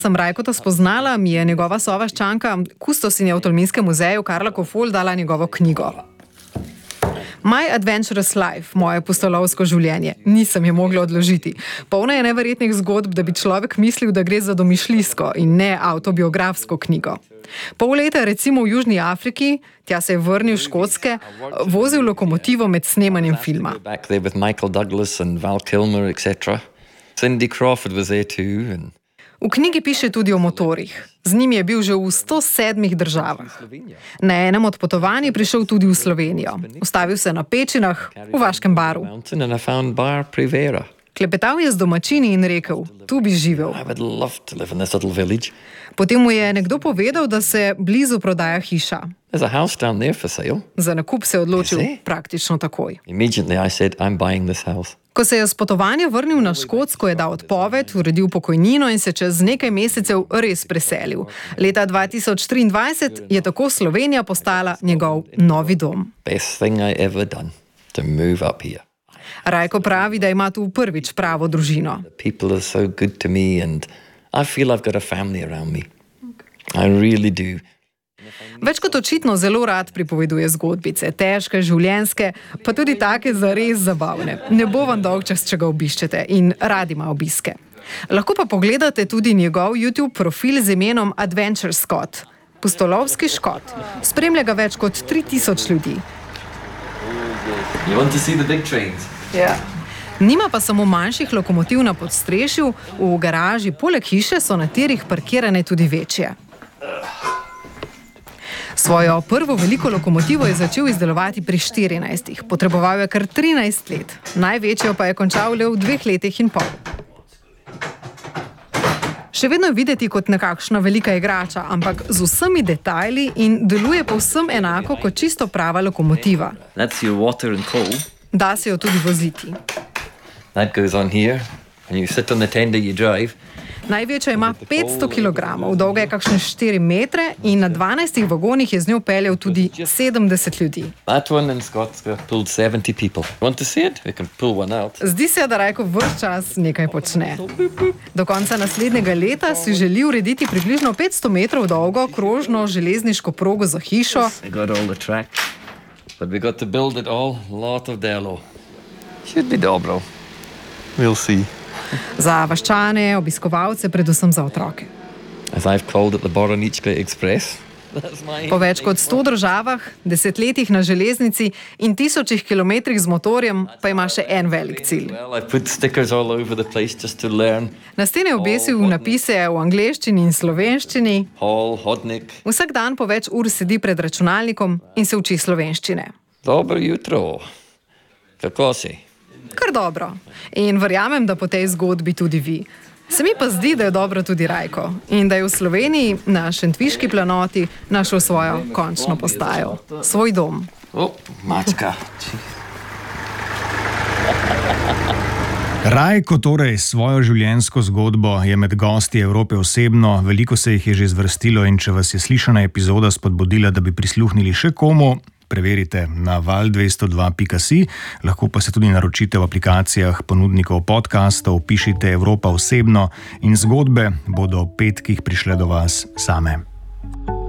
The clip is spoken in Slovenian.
Sem Rajkota spoznala, mi je njegova sovaščanka, kustosinja v Tolminskem muzeju Karla Kofol, dala njegovo knjigo. My Adventurous Life, moje pustolovsko življenje. Nisem je mogla odložiti. Polna je neverjetnih zgodb, da bi človek mislil, da gre za domišljijsko in ne avtobiografsko knjigo. Pol leta recimo v Južni Afriki, tja se je vrnil iz Škotske, vozil lokomotivo med snemanjem filma. V knjigi piše tudi o motorjih. Z njimi je bil že v 107 državah. Na enem od potovanj je prišel tudi v Slovenijo. Ustavil se na Pečinah, v Vaškem baru. Klepetal je z domačini in rekel, tu bi živel. Potem mu je nekdo povedal, da se blizu prodaja hiša. Za nakup se je odločil praktično takoj. Ko se je s potovanja vrnil na Škotsko, je dal odpoved, uredil pokojnino in se čez nekaj mesecev res preselil. Leta 2023 je tako Slovenija postala njegov novi dom. Rajko pravi, da ima tu prvič pravo družino. Več kot očitno zelo rad pripoveduje zgodbice, težke, življenjske, pa tudi take zares zabavne. Ne bo vam dolgčas, če ga obiščete in rad ima obiske. Lahko pa pogledate tudi njegov YouTube profil z imenom Adventure Scott, pustolovski Škot. Spremlja ga več kot 3000 ljudi. Nima pa samo manjših lokomotiv na podstrešju, v garaži poleg hiše so na tirih parkirane tudi večje. Svojo prvo veliko lokomotivo je začel izdelovati pri 14. Potreboval je kar 13 let. Največjo pa je končal le v 2 letih in pol. Še vedno je videti kot nekakšna velika igrača, ampak z vsemi detajli in deluje povsem enako kot čisto prava lokomotiva. Da se jo tudi voziti. Največja ima 500 kg, dolga je kakšne 4 metre in na 12 vagonih je z njo peljal tudi 70 ljudi. Zdi se, da Rajko ves čas nekaj počne. Do konca naslednjega leta si želi urediti približno 500 metrov dolgo krožno železniško progo za hišo. Za vaščane, obiskovalce, predvsem za otroke. Po več kot 100 državah, 10 letih na železnici in 1000 kilometrih z motorjem pa ima še en velik cilj. Na stene je obesil napise v angleščini in slovenščini. Vsak dan po več ur sedi pred računalnikom in se uči slovenščine. Dobro jutro. Kako si? Kar dobro. In verjamem, da po tej zgodbi tudi vi. Se mi pa zdi, da je dobro tudi Rajko in da je v Sloveniji na Šentviški planoti našel svojo končno postajo. Svoj dom. Mačka. Rajko torej svojo življenjsko zgodbo je med gosti Evrope osebno, veliko se jih je že zvrstilo in če vas je slišana epizoda spodbudila, da bi prisluhnili še komu, preverite na val202.si, lahko pa se tudi naročite v aplikacijah ponudnikov podcastov, pišite Evropa osebno in zgodbe bodo ob petkih prišle do vas same.